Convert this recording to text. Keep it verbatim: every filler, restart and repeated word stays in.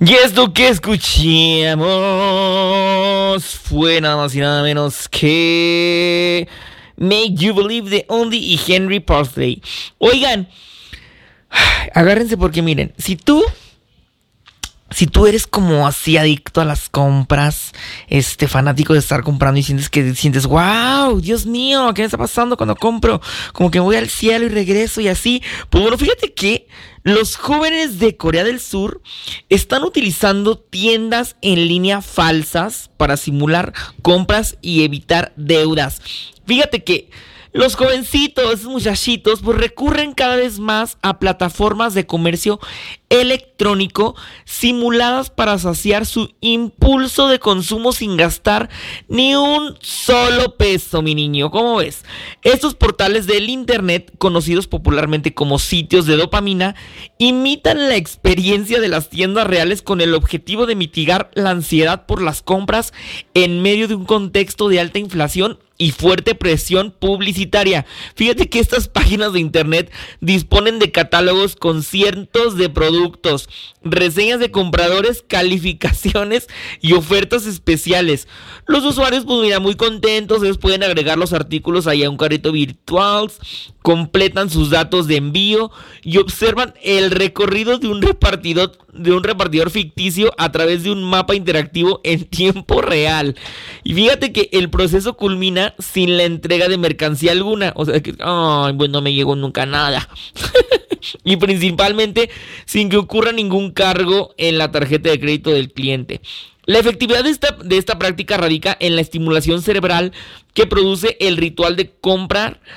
Y esto que escuchamos fue nada más y nada menos que Make You Believe de Only y Henry Parsley. Oigan, agárrense porque miren, si tú Si tú eres como así adicto a las compras, este fanático de estar comprando y sientes que sientes, wow, Dios mío, ¿qué me está pasando cuando compro? Como que voy al cielo y regreso y así. Pues bueno, fíjate que los jóvenes de Corea del Sur están utilizando tiendas en línea falsas para simular compras y evitar deudas. Fíjate que los jovencitos, esos muchachitos, pues recurren cada vez más a plataformas de comercio electrónico simuladas para saciar su impulso de consumo sin gastar ni un solo peso, mi niño. ¿Cómo ves? Estos portales del internet, conocidos popularmente como sitios de dopamina, imitan la experiencia de las tiendas reales con el objetivo de mitigar la ansiedad por las compras en medio de un contexto de alta inflación y fuerte presión publicitaria. Fíjate que estas páginas de internet disponen de catálogos con cientos de productos, reseñas de compradores, calificaciones y ofertas especiales. Los usuarios, pues mira, muy contentos, ellos pueden agregar los artículos ahí a un carrito virtual, completan sus datos de envío y observan el recorrido de un repartidor de un repartidor ficticio a través de un mapa interactivo en tiempo real. Y fíjate que el proceso culmina sin la entrega de mercancía alguna. O sea que, ay, pues no me llegó nunca nada. Y principalmente sin que ocurra ningún cargo en la tarjeta de crédito del cliente. La efectividad de esta, de esta práctica radica en la estimulación cerebral que produce el ritual de comprar